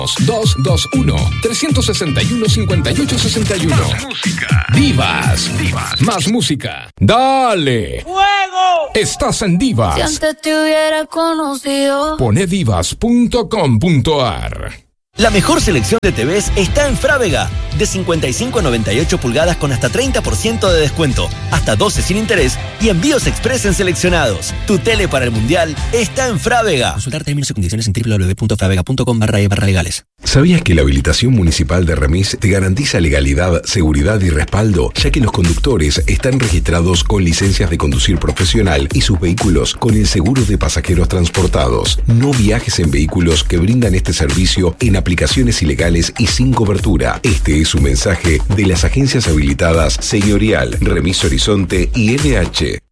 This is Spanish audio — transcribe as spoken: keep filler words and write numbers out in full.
dos dos uno, tres seis uno, cinco ocho seis uno. Más música. Divas. Divas. Más música. ¡Dale! ¡Fuego! Estás en Divas. Si antes te hubiera conocido. Pone divas punto com punto ar. La mejor selección de T Vs está en Frávega. De cincuenta y cinco a noventa y ocho pulgadas con hasta treinta por ciento de descuento, hasta doce sin interés y envíos express en seleccionados. Tu tele para el Mundial está en Frávega. Consultar términos y condiciones en doble u doble u doble u punto fravega punto com barra e barra legales. ¿Sabías que la habilitación municipal de Remis te garantiza legalidad, seguridad y respaldo, ya que los conductores están registrados con licencias de conducir profesional y sus vehículos con el seguro de pasajeros transportados? No viajes en vehículos que brindan este servicio en aplicaciones ilegales y sin cobertura. Este es un mensaje de las agencias habilitadas Señorial, Remis Horizonte y L H.